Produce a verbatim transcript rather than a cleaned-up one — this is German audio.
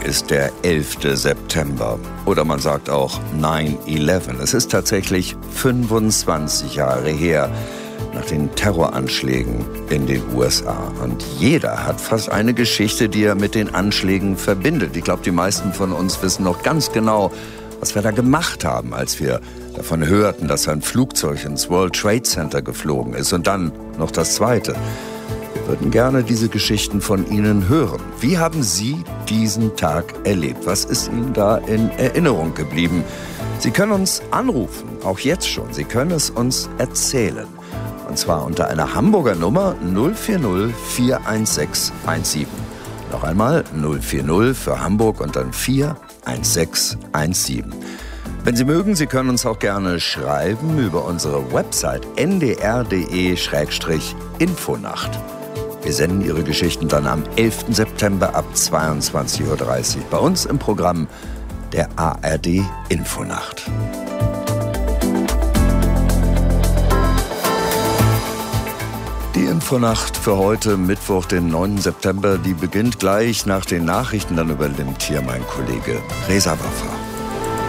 ist der elfte September. Oder man sagt auch neun elf. Es ist tatsächlich fünfundzwanzig Jahre her nach den Terroranschlägen in den U S A. Und jeder hat fast eine Geschichte, die er mit den Anschlägen verbindet. Ich glaube, die meisten von uns wissen noch ganz genau, was wir da gemacht haben, als wir davon hörten, dass ein Flugzeug ins World Trade Center geflogen ist. Und dann noch das zweite. Wir würden gerne diese Geschichten von Ihnen hören. Wie haben Sie diesen Tag erlebt? Was ist Ihnen da in Erinnerung geblieben? Sie können uns anrufen, auch jetzt schon. Sie können es uns erzählen. Und zwar unter einer Hamburger Nummer null vier null vier eins sechs eins sieben. Noch einmal null vier null für Hamburg und dann vier eins sechs eins sieben. Wenn Sie mögen, Sie können uns auch gerne schreiben über unsere Website n d r punkt d e slash infonacht. Wir senden Ihre Geschichten dann am elften September ab zweiundzwanzig Uhr dreißig bei uns im Programm der A R D Infonacht. Die Infonacht für heute, Mittwoch, den neunten September, die beginnt gleich nach den Nachrichten. Dann übernimmt hier mein Kollege Reza Waffa.